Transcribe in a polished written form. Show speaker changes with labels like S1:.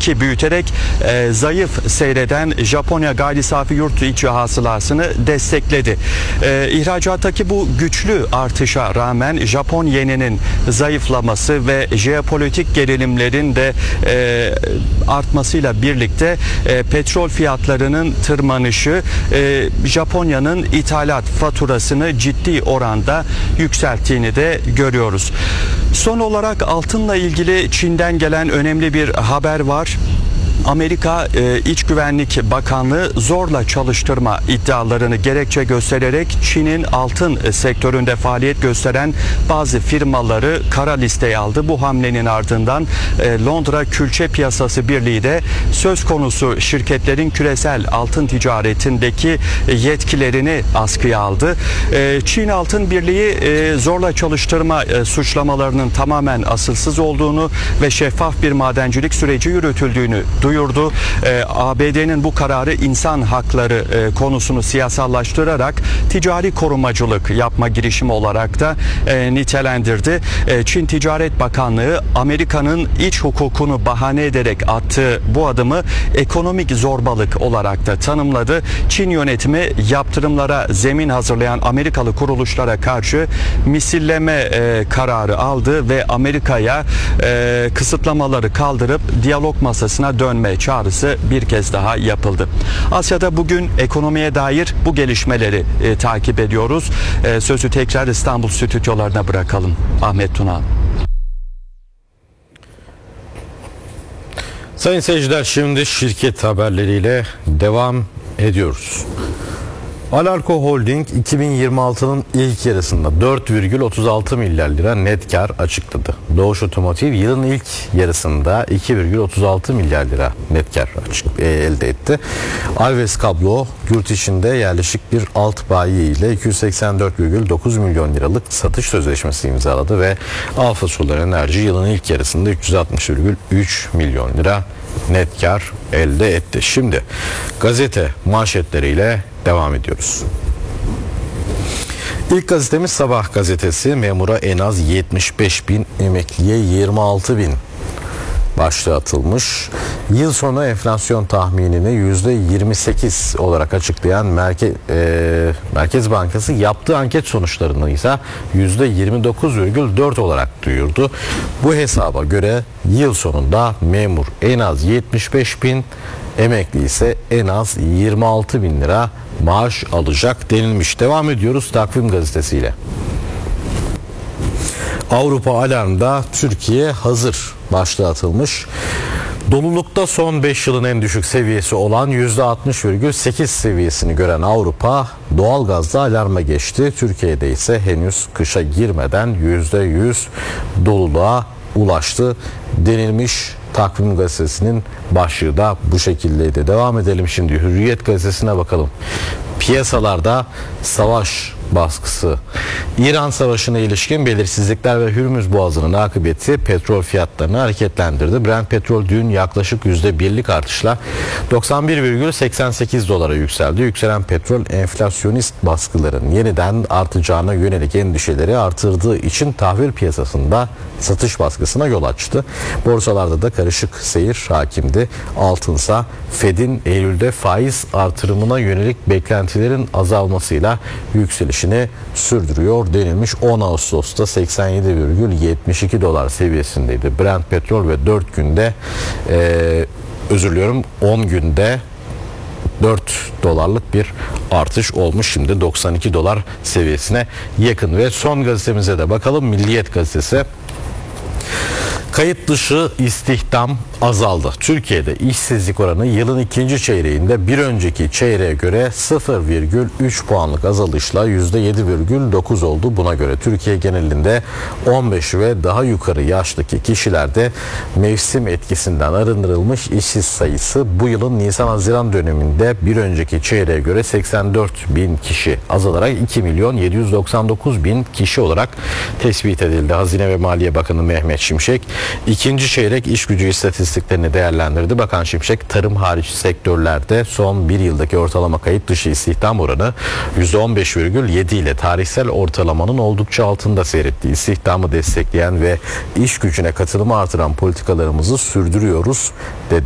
S1: beklenti büyüterek zayıf seyreden Japonya gayri safi yurt içi hasılasını destekledi. İhracattaki bu güçlü artışa rağmen Japon yeninin zayıflaması ve jeopolitik gerilimlerin de artmasıyla birlikte petrol fiyatlarının tırmanışı Japonya'nın ithalat faturasını ciddi oranda yükselttiğini de görüyoruz. Son olarak altınla ilgili Çin'den gelen önemli bir haber var. Amerika İç Güvenlik Bakanlığı zorla çalıştırma iddialarını gerekçe göstererek Çin'in altın sektöründe faaliyet gösteren bazı firmaları kara listeye aldı. Bu hamlenin ardından Londra Külçe Piyasası Birliği de söz konusu şirketlerin küresel altın ticaretindeki yetkilerini askıya aldı. Çin Altın Birliği zorla çalıştırma suçlamalarının tamamen asılsız olduğunu ve şeffaf bir madencilik süreci yürütüldüğünü duyurdu. ABD'nin bu kararı insan hakları konusunu siyasallaştırarak ticari korumacılık yapma girişimi olarak da nitelendirdi. Çin Ticaret Bakanlığı Amerika'nın iç hukukunu bahane ederek attığı bu adımı ekonomik zorbalık olarak da tanımladı. Çin yönetimi yaptırımlara zemin hazırlayan Amerikalı kuruluşlara karşı misilleme kararı aldı ve Amerika'ya kısıtlamaları kaldırıp diyalog masasına dönme çağrısı bir kez daha yapıldı. Asya'da bugün ekonomiye dair bu gelişmeleri takip ediyoruz. Sözü tekrar İstanbul stüdyolarına bırakalım. Ahmet Tuna.
S2: Sayın seyirciler, şimdi şirket haberleriyle devam ediyoruz. Alarko Holding 2026'nın ilk yarısında 4,36 milyar lira net kar açıkladı. Doğuş Otomotiv yılın ilk yarısında 2,36 milyar lira net kar elde etti. Alves Kablo yurt içinde yerleşik bir alt bayi ile 284,9 milyon liralık satış sözleşmesi imzaladı ve Alfa Solar Enerji yılın ilk yarısında 360,3 milyon lira net kar elde etti. Şimdi gazete manşetleriyle devam ediyoruz. İlk gazetemiz Sabah gazetesi. Memura en az 75 bin, emekliye 26 bin başlığı atılmış. Yıl sonu enflasyon tahminini %28 olarak açıklayan Merkez Bankası yaptığı anket sonuçlarını ise %29,4 olarak duyurdu. Bu hesaba göre yıl sonunda memur en az 75 bin, emekli ise en az 26 bin lira maaş alacak denilmiş. Devam ediyoruz Takvim gazetesiyle. Avrupa alarmda, Türkiye hazır başlığı atılmış. Dolulukta son 5 yılın en düşük seviyesi olan %60,8 seviyesini gören Avrupa doğalgazda alarma geçti. Türkiye'de ise henüz kışa girmeden %100 doluluğa ulaştı denilmiş. Takvim gazetesinin başlığı da bu şekildeydi. Devam edelim şimdi. Hürriyet gazetesine bakalım. Piyasalarda savaş baskısı. İran Savaşı'na ilişkin belirsizlikler ve Hürmüz Boğazı'nın akıbeti petrol fiyatlarını hareketlendirdi. Brent petrol dün yaklaşık %1'lik artışla 91,88 dolara yükseldi. Yükselen petrol enflasyonist baskıların yeniden artacağına yönelik endişeleri artırdığı için tahvil piyasasında satış baskısına yol açtı. Borsalarda da karışık seyir hakimdi. Altınsa Fed'in Eylül'de faiz artırımına yönelik beklentilerin azalmasıyla yükselişini sürdürüyor denilmiş. 10 Ağustos'ta 87,72 dolar seviyesindeydi Brent petrol ve 4 günde 10 günde 4 dolarlık bir artış olmuş. Şimdi 92 dolar seviyesine yakın. Ve son gazetemize de bakalım. Milliyet gazetesi. Kayıt dışı istihdam azaldı. Türkiye'de işsizlik oranı yılın ikinci çeyreğinde bir önceki çeyreğe göre 0,3 puanlık azalışla %7,9 oldu. Buna göre Türkiye genelinde 15 ve daha yukarı yaştaki kişilerde mevsim etkisinden arındırılmış işsiz sayısı bu yılın Nisan-Haziran döneminde bir önceki çeyreğe göre 84 bin kişi azalarak 2.799.000 kişi olarak tespit edildi. Hazine ve Maliye Bakanı Mehmet Şimşek ikinci çeyrek iş gücü istatistiklerini değerlendirdi. Bakan Şimşek tarım hariç sektörlerde son bir yıldaki ortalama kayıt dışı istihdam oranı %15,7 ile tarihsel ortalamanın oldukça altında seyretti. İstihdamı destekleyen ve iş gücüne katılımı artıran politikalarımızı sürdürüyoruz dedi.